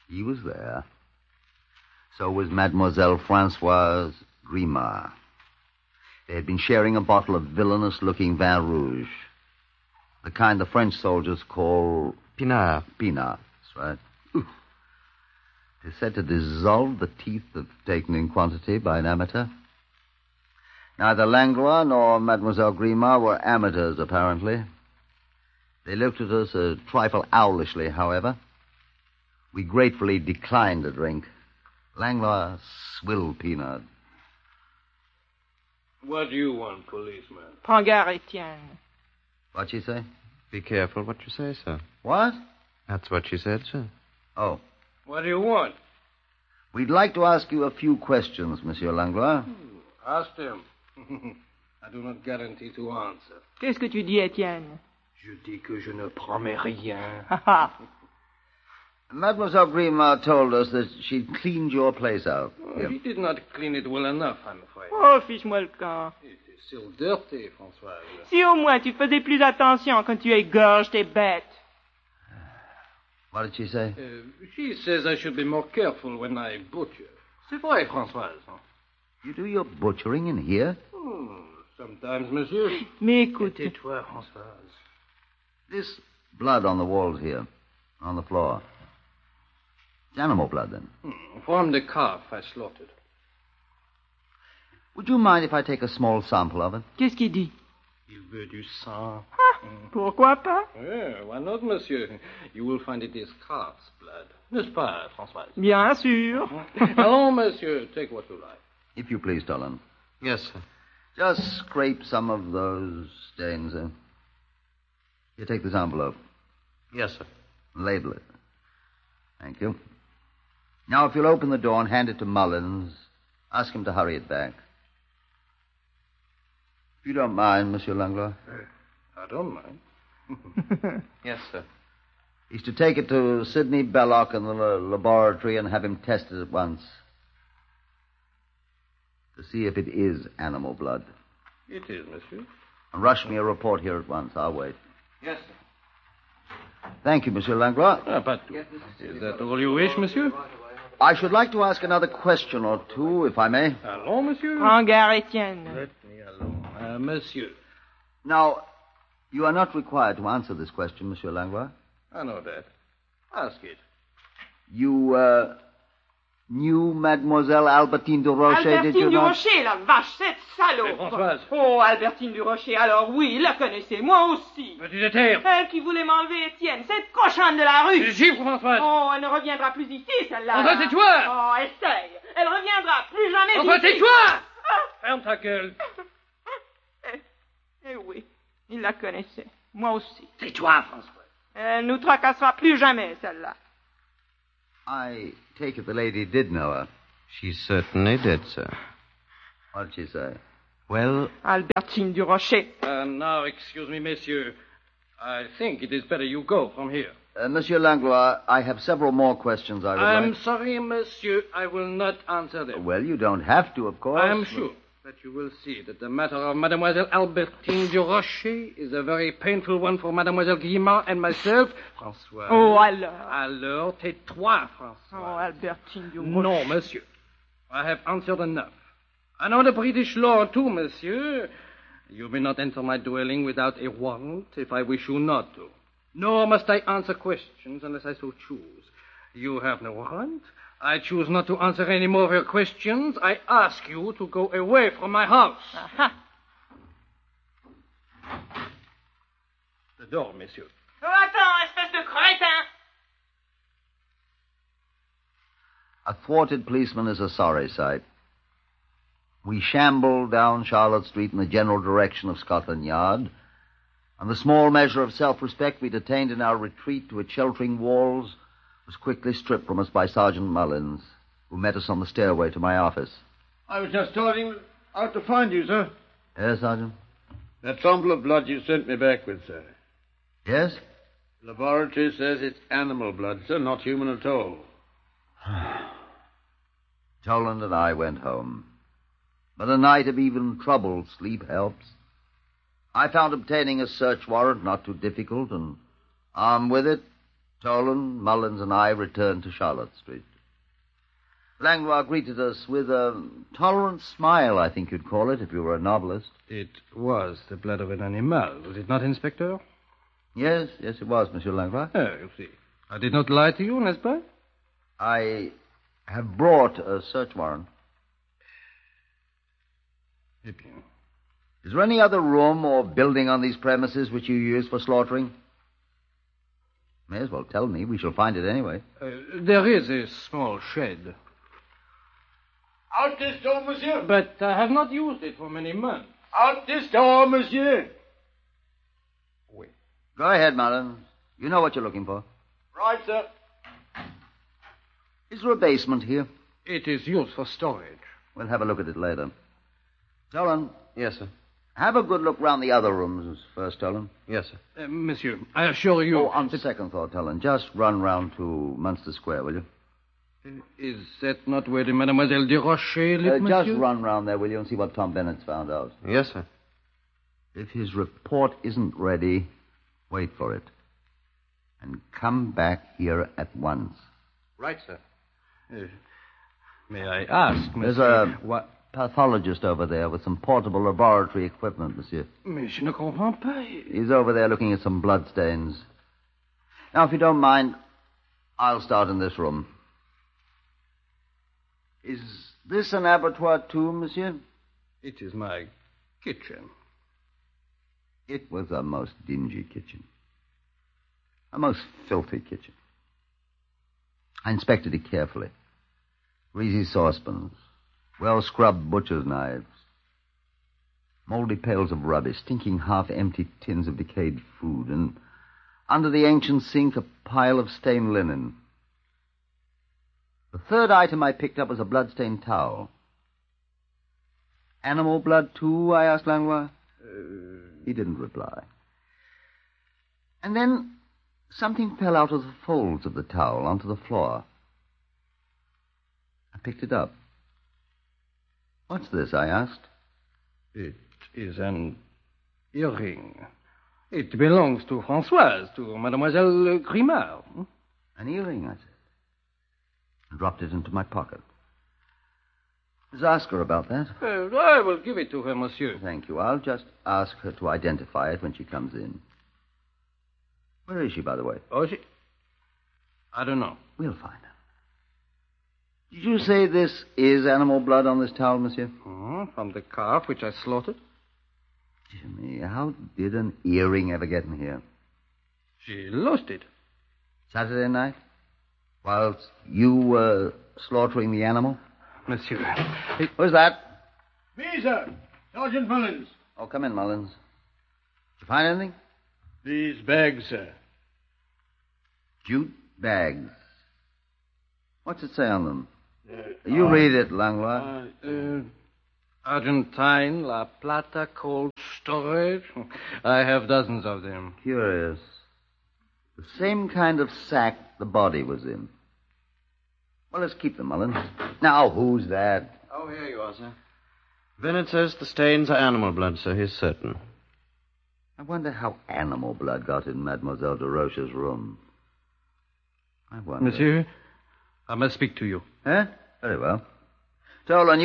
He was there. So was Mademoiselle Francoise Grimard. They had been sharing a bottle of villainous-looking vin rouge. The kind the French soldiers call... Pinard. Pinard, that's right. It is said to dissolve the teeth if taken in quantity by an amateur. Neither Langlois nor Mademoiselle Grimard were amateurs, apparently. They looked at us a trifle owlishly, however. We gratefully declined a drink. Langlois swilled Pinard. What do you want, policeman? Prends garde, Etienne. What'd she say? Be careful what you say, sir. What? That's what she said, sir. Oh. What do you want? We'd like to ask you a few questions, Monsieur Langlois. Ask them. I do not guarantee to answer. Qu'est-ce que tu dis, Etienne? Je dis que je ne promets rien. Mademoiselle Grimard told us that she'd cleaned your place out. He did not clean it well enough, I'm afraid. Oh, fiche-moi le camp. It is still dirty, Françoise. Si au moins tu faisais plus attention quand tu égorges tes bêtes. What did she say? She says I should be more careful when I butcher. C'est vrai, Françoise. You do your butchering in here? Sometimes, monsieur. Mais écoute. Tais-toi, Françoise. This blood on the walls here, on the floor. It's animal blood, then? From the calf I slaughtered. Would you mind if I take a small sample of it? Qu'est-ce qu'il dit? Il veut du sang. Pourquoi pas? Why not, monsieur? You will find it is calf's blood. N'est-ce pas, Françoise? Bien sûr. Allons, monsieur, take what you like. If you please, Dolan. Yes, sir. Just scrape some of those stains in. Here, take this envelope. Yes, sir. Label it. Thank you. Now, if you'll open the door and hand it to Mullins, ask him to hurry it back. If you don't mind, Monsieur Langlois. I don't mind. Yes, sir. He's to take it to Sidney Belloc in the laboratory and have him tested at once. To see if it is animal blood. It is, monsieur. And rush me a report here at once. I'll wait. Yes, sir. Thank you, Monsieur Langlois. But is that all you wish, monsieur? I should like to ask another question or two, if I may. Allons, monsieur. Prends garde, Etienne. Let me alone. Monsieur. Now, you are not required to answer this question, Monsieur Langlois. I know that. Ask it. You, knew Mademoiselle Albertine Durocher, did you not? Albertine Durocher, la vache, cette salope. Françoise. Oh, Albertine Durocher, alors oui, la connaissez, moi aussi. Peux-tu te taire? Elle qui voulait m'enlever Étienne, cette cochonne de la rue. Je chiffre, Françoise. Oh, elle ne reviendra plus ici, celle-là. Françoise, tais-toi. Oh, essaye. Elle reviendra plus jamais Françoise, ici. tais-toi. Ferme ta gueule. Eh oui, il la connaissait. Moi aussi. Tais-toi, Françoise. Elle nous tracassera plus jamais, celle-là. I take it the lady did know her. She certainly did, sir. What did she say? Well, Albertine Durocher. Now, excuse me, monsieur. I think it is better you go from here. Monsieur Langlois, I have several more questions I would I'm like... sorry, monsieur. I will not answer them. Well, you don't have to, of course. I am sure that you will see that the matter of Mademoiselle Albertine Durocher is a very painful one for Mademoiselle Guillemard and myself. François. Oh, alors. Alors, tais-toi, François. Oh, Albertine Durocher. No, monsieur. I have answered enough. I know the British law, too, monsieur. You may not enter my dwelling without a warrant if I wish you not to. Nor must I answer questions unless I so choose. You have no warrant. I choose not to answer any more of your questions. I ask you to go away from my house. Aha. The door, monsieur. Oh, attends, espèce de crétin. A thwarted policeman is a sorry sight. We shambled down Charlotte Street in the general direction of Scotland Yard, and the small measure of self-respect we'd attained in our retreat to its sheltering walls was quickly stripped from us by Sergeant Mullins, who met us on the stairway to my office. I was just starting out to find you, sir. Yes, Sergeant? That sample of blood you sent me back with, sir. Yes? The laboratory says it's animal blood, sir, not human at all. Toland and I went home. But a night of even troubled sleep helps. I found obtaining a search warrant not too difficult, and armed with it, Tolan, Mullins, and I returned to Charlotte Street. Langlois greeted us with a tolerant smile, I think you'd call it, if you were a novelist. It was the blood of an animal, was it not, Inspector? Yes, it was, Monsieur Langlois. Oh, you see. I did not lie to you, n'est-ce pas? I have brought a search warrant. Eh bien. Is there any other room or building on these premises which you use for slaughtering? May as well tell me. We shall find it anyway. There is a small shed. Out this door, monsieur. But I have not used it for many months. Out this door, monsieur. Wait. Go ahead, Mullins. You know what you're looking for. Right, sir. Is there a basement here? It is used for storage. We'll have a look at it later. Tolan, Yes, sir. have a good look round the other rooms first, Tolan. Yes, sir. Monsieur, I assure you... Oh, on second thought, Tolan, just run round to Munster Square, will you? Is that not where the Mademoiselle de Rocher lived, Just monsieur? run round there, will you, and see what Tom Bennett's found out. Yes, sir. If his report isn't ready, wait for it. And come back here at once. Right, sir. May I ask, There's monsieur... a pathologist over there with some portable laboratory equipment, monsieur. Mais je ne comprends pas. He's over there looking at some bloodstains. Now, if you don't mind, I'll start in this room. Is this an abattoir, too, monsieur? It is my kitchen. It was a most dingy kitchen. A most filthy kitchen. I inspected it carefully. Greasy saucepans, well-scrubbed butcher's knives, moldy pails of rubbish, stinking half-empty tins of decayed food, and under the ancient sink, a pile of stained linen. The third item I picked up was a blood-stained towel. Animal blood, too, I asked Langlois. He didn't reply. And then something fell out of the folds of the towel onto the floor. I picked it up. What's this, I asked. It is an earring. It belongs to Françoise, to Mademoiselle Grimard. An earring, I said. I dropped it into my pocket. Just ask her about that. I will give it to her, monsieur. Thank you. I'll just ask her to identify it when she comes in. Where is she, by the way? Oh, she... I don't know. We'll find her. Did you say this is animal blood on this towel, monsieur? From the calf which I slaughtered. Jimmy, how did an earring ever get in here? She lost it. Saturday night? Whilst you were slaughtering the animal? Monsieur. Who's that? Me, sir. Sergeant Mullins. Oh, come in, Mullins. Did you find anything? These bags, sir. Jute bags. What's it say on them? You read it, Langlois. Argentine, La Plata, cold storage. I have dozens of them. Curious. The same kind of sack the body was in. Well, let's keep them, Mullins. Now, who's that? Oh, here you are, sir. Bennett says the stains are animal blood, sir. He's certain. I wonder how animal blood got in Mademoiselle de Roche's room. I wonder. Monsieur, I must speak to you. Eh? Very well. Tolan,